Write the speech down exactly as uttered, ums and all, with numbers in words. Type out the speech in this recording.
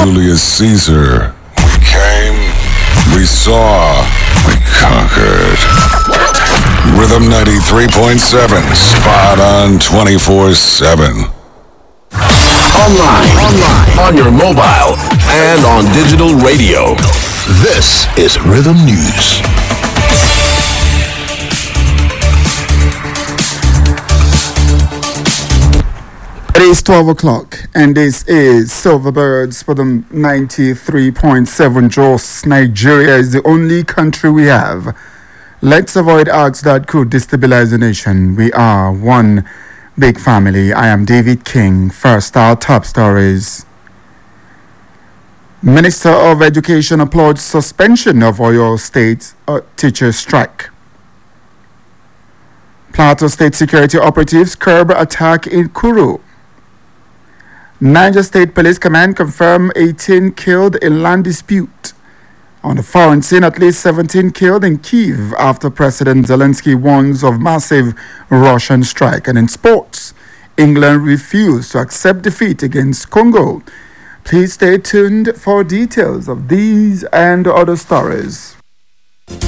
Julius Caesar. We came, we saw, we conquered. Rhythm ninety-three point seven, spot on twenty-four seven. Online, online, on your mobile, and on digital radio. This is Rhythm News. It is twelve o'clock, and this is Silverbirds for the ninety-three point seven Jos. Nigeria is the only country we have. Let's avoid acts that could destabilize the nation. We are one big family. I am David King. First, our top stories. Minister of Education applauds suspension of Oyo State uh, teachers' strike. Plateau State security operatives curb attack in Kuru. Niger State Police Command confirm eighteen killed in land dispute. On the foreign scene, at least seventeen killed in Kyiv after President Zelensky warns of massive Russian strike. And in sports, England refused to accept defeat against Congo. Please stay tuned for details of these and other stories.